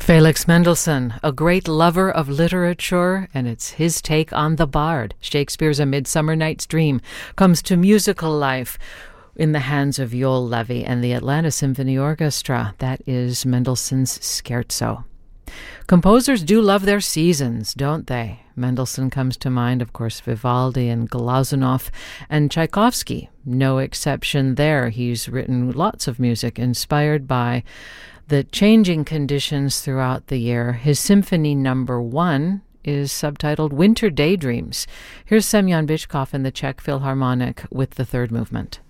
Felix Mendelssohn, a great lover of literature, and it's his take on The Bard. Shakespeare's A Midsummer Night's Dream comes to musical life in the hands of Joel Levy and the Atlanta Symphony Orchestra. That is Mendelssohn's Scherzo. Composers do love their seasons, don't they? Mendelssohn comes to mind, of course, Vivaldi and Glazunov, and Tchaikovsky, no exception there. He's written lots of music inspired by the changing conditions throughout the year. His Symphony No. 1 is subtitled Winter Daydreams. Here's Semyon Bychkov and the Czech Philharmonic with the third movement.